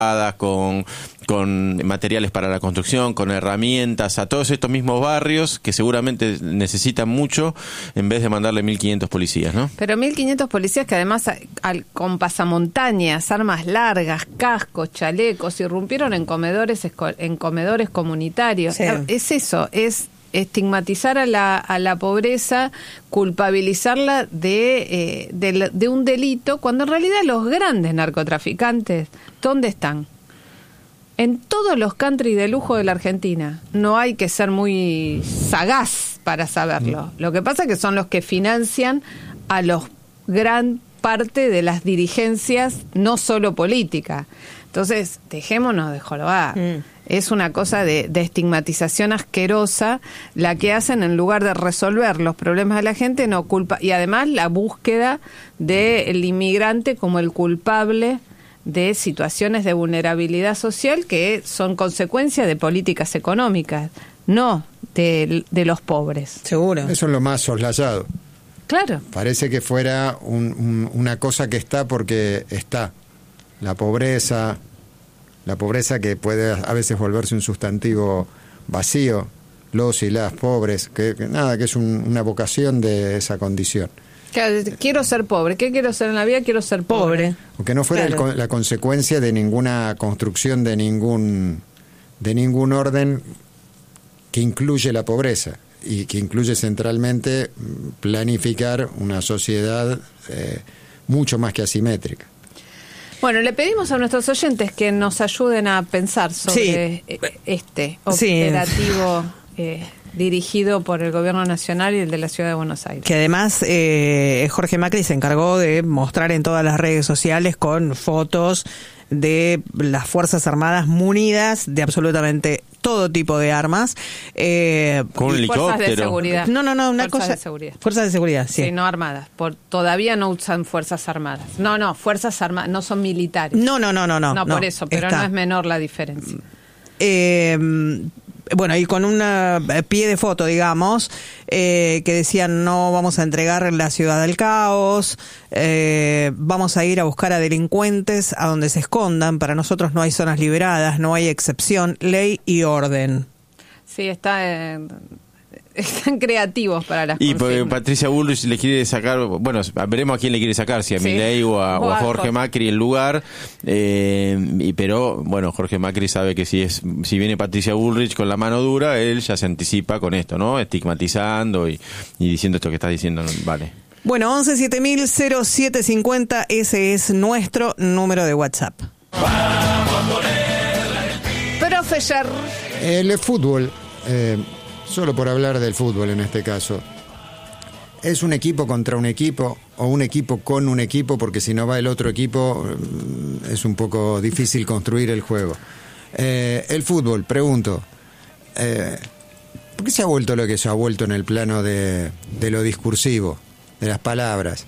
con materiales para la construcción, con herramientas, a todos estos mismos barrios que seguramente necesitan mucho, en vez de mandarle 1.500 policías, ¿no? Pero 1.500 policías que además con pasamontañas, armas largas, cascos, chalecos, irrumpieron en comedores comunitarios. Sí. Es eso, es estigmatizar a la pobreza, culpabilizarla de un delito, cuando en realidad los grandes narcotraficantes, ¿dónde están? En todos los country de lujo de la Argentina. No hay que ser muy sagaz para saberlo. Lo que pasa es que son los que financian a los gran parte de las dirigencias, no solo política. Entonces, dejémonos de jorobar. Es una cosa de estigmatización asquerosa la que hacen en lugar de resolver los problemas de la gente, no culpa. Y además la búsqueda del inmigrante como el culpable de situaciones de vulnerabilidad social que son consecuencia de políticas económicas, no de los pobres. Seguro. Eso es lo más soslayado. Claro. Parece que fuera una cosa que está porque está. La pobreza que puede a veces volverse un sustantivo vacío, los y las pobres, que es una vocación de esa condición. Quiero ser pobre. ¿Qué quiero ser en la vida? Quiero ser pobre. O que no fuera la consecuencia de ninguna construcción de ningún orden que incluye la pobreza y que incluye centralmente planificar una sociedad mucho más que asimétrica. Bueno, le pedimos a nuestros oyentes que nos ayuden a pensar sobre este operativo dirigido por el Gobierno Nacional y el de la Ciudad de Buenos Aires. Que además Jorge Macri se encargó de mostrar en todas las redes sociales con fotos de las Fuerzas Armadas munidas de absolutamente todo tipo de armas. Con un helicóptero. Fuerzas de seguridad. No, una fuerzas cosa. De seguridad. Fuerzas de seguridad, sí. Sí, no armadas. Todavía no usan Fuerzas Armadas. No, Fuerzas Armadas, no son militares. No, por eso, pero no es menor la diferencia. Bueno, y con un pie de foto, digamos, que decían: no vamos a entregar la ciudad al caos, vamos a ir a buscar a delincuentes a donde se escondan, para nosotros no hay zonas liberadas, no hay excepción, ley y orden. Sí, están creativos para las y consignas. Patricia Bullrich le quiere sacar, bueno, veremos a quién le quiere sacar, si a Milei o a Jorge Macri el lugar, pero bueno, Jorge Macri sabe que si viene Patricia Bullrich con la mano dura, él ya se anticipa con esto, ¿no? Estigmatizando y diciendo esto que estás diciendo, vale. Bueno, 11-7000-0750, ese es nuestro número de WhatsApp. Profesor. El fútbol, solo por hablar del fútbol en este caso, es un equipo contra un equipo o un equipo con un equipo, porque si no va el otro equipo es un poco difícil construir el juego. El fútbol, pregunto, ¿por qué se ha vuelto lo que se ha vuelto en el plano de lo discursivo, de las palabras?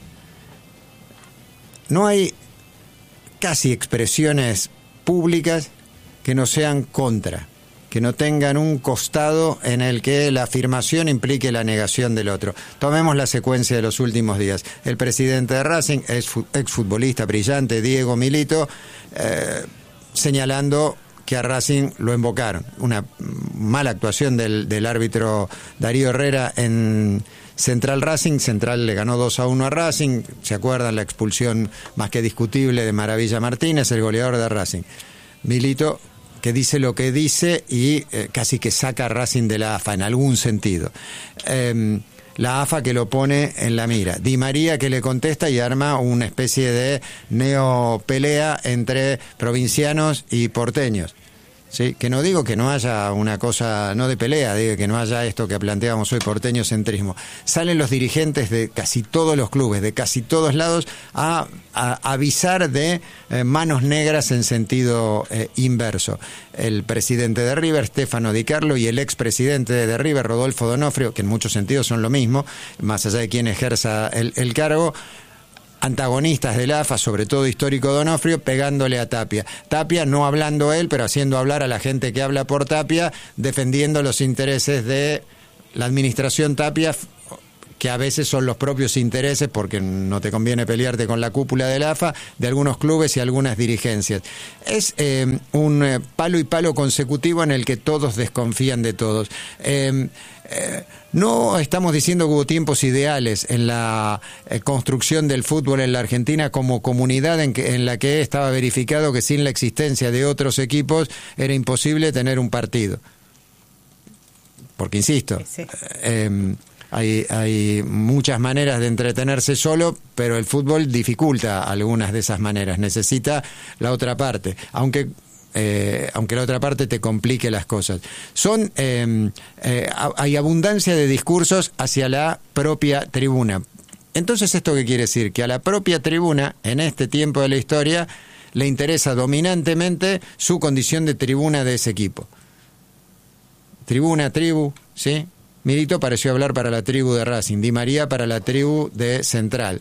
No hay casi expresiones públicas que no sean contra, que no tengan un costado en el que la afirmación implique la negación del otro. Tomemos la secuencia de los últimos días. El presidente de Racing, exfutbolista brillante, Diego Milito, señalando que a Racing lo invocaron. Una mala actuación del árbitro Darío Herrera en Central Racing. Central le ganó 2-1 a Racing. ¿Se acuerdan? La expulsión más que discutible de Maravilla Martínez, el goleador de Racing. Milito, que dice lo que dice y casi que saca a Racing de la AFA en algún sentido. La AFA que lo pone en la mira. Di María que le contesta y arma una especie de neopelea entre provincianos y porteños. ¿Sí? Que no digo que no haya una cosa, no de pelea, digo que no haya esto que planteamos hoy, porteño-centrismo. Salen los dirigentes de casi todos los clubes, de casi todos lados, a avisar de manos negras en sentido inverso. El presidente de River, Stefano Di Carlo, y el expresidente de River, Rodolfo D'Onofrio, que en muchos sentidos son lo mismo, más allá de quien ejerza el cargo, antagonistas del AFA, sobre todo histórico D'Onofrio, pegándole a Tapia. Tapia no hablando él, pero haciendo hablar a la gente que habla por Tapia, defendiendo los intereses de la administración Tapia, que a veces son los propios intereses, porque no te conviene pelearte con la cúpula de la AFA, de algunos clubes y algunas dirigencias. Es un palo y palo consecutivo en el que todos desconfían de todos. No estamos diciendo que hubo tiempos ideales en la construcción del fútbol en la Argentina como comunidad en la que estaba verificado que sin la existencia de otros equipos era imposible tener un partido. Porque, insisto, sí. Hay muchas maneras de entretenerse solo, pero el fútbol dificulta algunas de esas maneras. Necesita la otra parte, aunque la otra parte te complique las cosas. Hay abundancia de discursos hacia la propia tribuna. Entonces, ¿esto qué quiere decir? Que a la propia tribuna, en este tiempo de la historia, le interesa dominantemente su condición de tribuna de ese equipo. Tribuna, tribu, ¿sí? Milito pareció hablar para la tribu de Racing, Di María para la tribu de Central,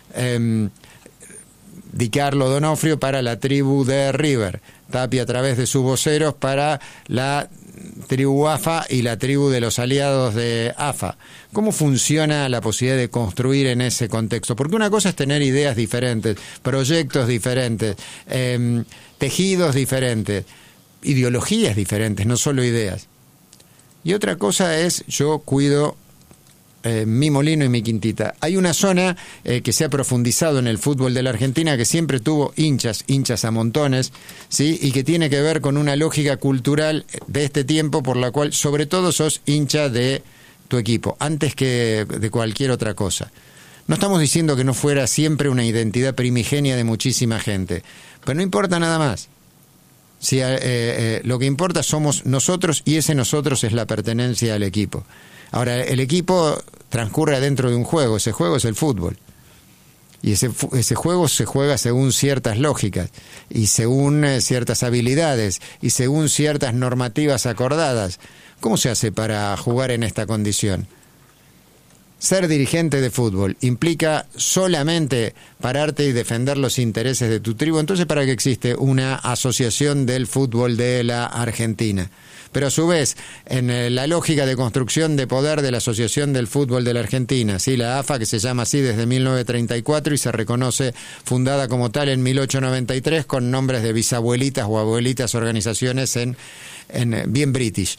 Di Carlo Donofrio para la tribu de River, Tapia a través de sus voceros para la tribu AFA y la tribu de los aliados de AFA. ¿Cómo funciona la posibilidad de construir en ese contexto? Porque una cosa es tener ideas diferentes, proyectos diferentes, tejidos diferentes, ideologías diferentes, no solo ideas. Y otra cosa es, yo cuido mi molino y mi quintita. Hay una zona que se ha profundizado en el fútbol de la Argentina, que siempre tuvo hinchas a montones, ¿sí? Y que tiene que ver con una lógica cultural de este tiempo por la cual sobre todo sos hincha de tu equipo, antes que de cualquier otra cosa. No estamos diciendo que no fuera siempre una identidad primigenia de muchísima gente, pero no importa nada más. Si, lo que importa somos nosotros, y ese nosotros es la pertenencia al equipo. Ahora, el equipo transcurre dentro de un juego, ese juego es el fútbol. Y ese juego se juega según ciertas lógicas, y según ciertas habilidades, y según ciertas normativas acordadas. ¿Cómo se hace para jugar en esta condición? Ser dirigente de fútbol implica solamente pararte y defender los intereses de tu tribu. Entonces, ¿para qué existe una asociación del fútbol de la Argentina? Pero a su vez, en la lógica de construcción de poder de la Asociación del Fútbol de la Argentina, ¿sí? La AFA, que se llama así desde 1934 y se reconoce fundada como tal en 1893 con nombres de bisabuelitas o abuelitas organizaciones en bien british.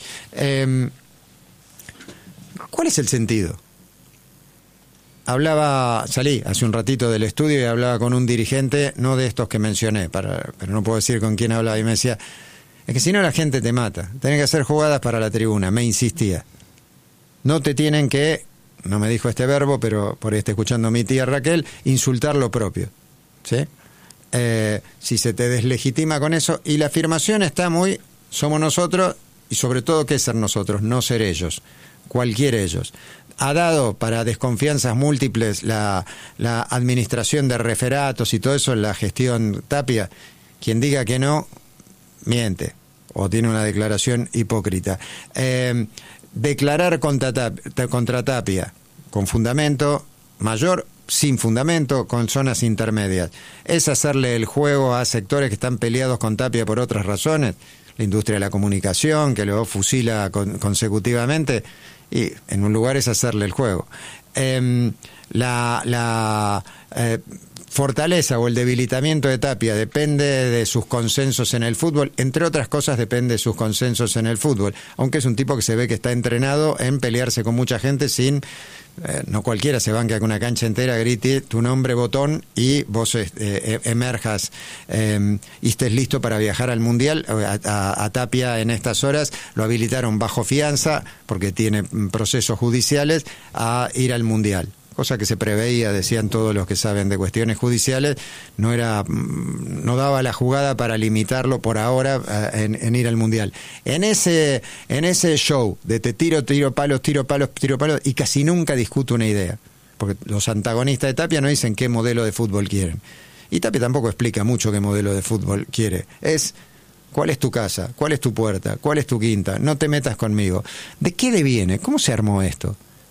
¿Cuál es el sentido? Salí hace un ratito del estudio y hablaba con un dirigente, no de estos que mencioné, pero no puedo decir con quién hablaba, y me decía, es que si no la gente te mata, tenés que hacer jugadas para la tribuna, me insistía. No te tienen que, no me dijo este verbo, pero por ahí está escuchando mi tía Raquel, insultar lo propio, ¿sí? Si se te deslegitima con eso, y la afirmación está muy, somos nosotros, y sobre todo, ¿qué es ser nosotros? No ser ellos, cualquier ellos. Ha dado para desconfianzas múltiples la administración de referatos y todo eso en la gestión Tapia. Quien diga que no, miente o tiene una declaración hipócrita. Declarar contra Tapia con fundamento mayor, sin fundamento, con zonas intermedias, ¿es hacerle el juego a sectores que están peleados con Tapia por otras razones? La industria de la comunicación, que lo fusila consecutivamente, y en un lugar es hacerle el juego. La fortaleza o el debilitamiento de Tapia depende de sus consensos en el fútbol, entre otras cosas depende de sus consensos en el fútbol, aunque es un tipo que se ve que está entrenado en pelearse con mucha gente sin... no cualquiera se banca con una cancha entera, grite tu nombre, botón, y vos emerjas y estés listo para viajar al Mundial. A Tapia en estas horas lo habilitaron bajo fianza, porque tiene procesos judiciales, a ir al Mundial. Cosa que se preveía, decían todos los que saben de cuestiones judiciales, no daba la jugada para limitarlo por ahora en ir al Mundial. En ese show de te tiro palos, y casi nunca discuto una idea, porque los antagonistas de Tapia no dicen qué modelo de fútbol quieren. Y Tapia tampoco explica mucho qué modelo de fútbol quiere. Es, ¿cuál es tu casa? ¿Cuál es tu puerta? ¿Cuál es tu quinta? No te metas conmigo. ¿De qué deviene? ¿Cómo se armó esto?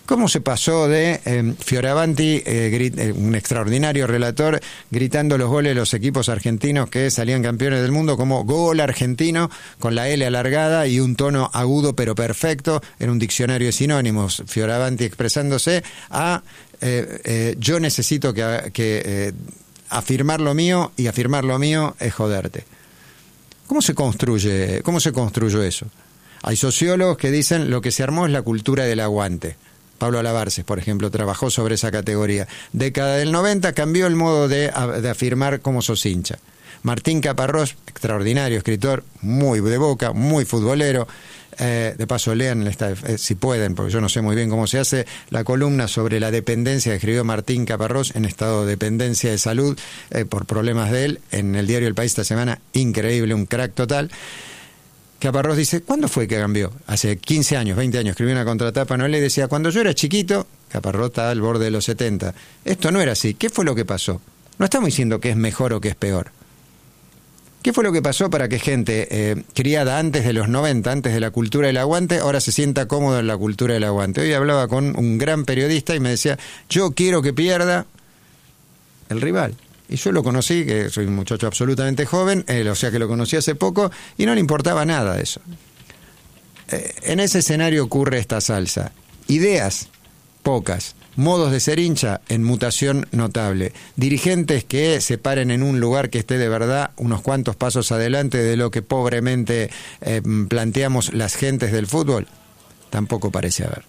¿Cómo se pasó de Fioravanti, un extraordinario relator, gritando los goles de los equipos argentinos que salían campeones del mundo como gol argentino, con la L alargada y un tono agudo pero perfecto, en un diccionario de sinónimos, Fioravanti expresándose, a yo necesito que afirmar lo mío, y afirmar lo mío es joderte? ¿Cómo se construyó eso? Hay sociólogos que dicen lo que se armó es la cultura del aguante. Pablo Alabarces, por ejemplo, trabajó sobre esa categoría. Década del 90 cambió el modo de afirmar cómo sos hincha. Martín Caparrós, extraordinario escritor, muy de Boca, muy futbolero. De paso, lean, si pueden, porque yo no sé muy bien cómo se hace, la columna sobre la dependencia que escribió Martín Caparrós, en estado de dependencia de salud por problemas de él, en el diario El País esta semana. Increíble, un crack total. Caparrós dice, ¿cuándo fue que cambió? Hace 15 años, 20 años, escribió una contratapa, ¿no? Le decía, cuando yo era chiquito, Caparrós está al borde de los 70, esto no era así. ¿Qué fue lo que pasó? No estamos diciendo que es mejor o que es peor. ¿Qué fue lo que pasó para que gente criada antes de los 90, antes de la cultura del aguante, ahora se sienta cómodo en la cultura del aguante? Hoy hablaba con un gran periodista y me decía, yo quiero que pierda el rival. Y yo lo conocí, que soy un muchacho absolutamente joven, o sea que lo conocí hace poco, y no le importaba nada de eso. En ese escenario ocurre esta salsa. Ideas, pocas. Modos de ser hincha en mutación notable. Dirigentes que se paren en un lugar que esté de verdad unos cuantos pasos adelante de lo que pobremente planteamos las gentes del fútbol. Tampoco parece haber.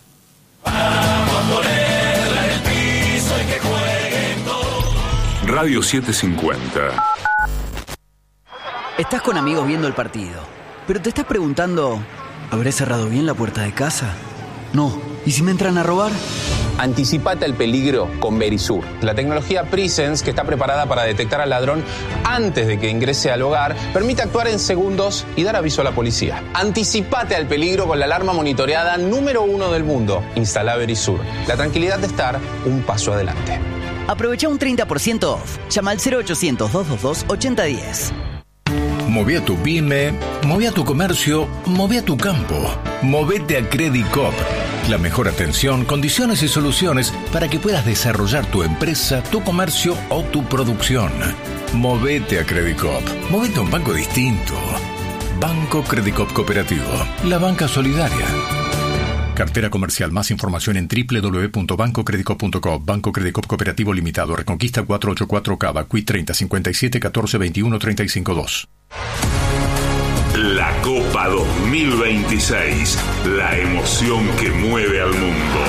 Radio 750. Estás con amigos viendo el partido, pero te estás preguntando, ¿habré cerrado bien la puerta de casa? No. ¿Y si me entran a robar? Anticipate al peligro con Verisur, la tecnología Presence que está preparada para detectar al ladrón antes de que ingrese al hogar, permite actuar en segundos y dar aviso a la policía. Anticipate al peligro con la alarma monitoreada número 1 del mundo. Instala Verisur. La tranquilidad de estar un paso adelante. Aprovecha un 30% off. Llama al 0800-222-8010. Moví a tu pyme, moví a tu comercio, moví a tu campo. Movete a Credit Coop. La mejor atención, condiciones y soluciones para que puedas desarrollar tu empresa, tu comercio o tu producción. Movete a Credit Coop. Movete a un banco distinto. Banco Credit Coop Cooperativo. La banca solidaria. Cartera comercial. Más información en www.bancocreditcoop.com. Banco Credit Coop Cooperativo Limitado. Reconquista 484 Cava. Qui 30 57 14 21 352. La Copa 2026. La emoción que mueve al mundo.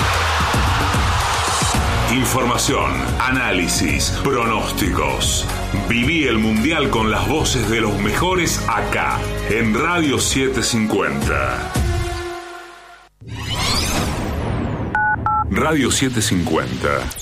Información, análisis, pronósticos. Viví el Mundial con las voces de los mejores acá, en Radio 750. Radio 750.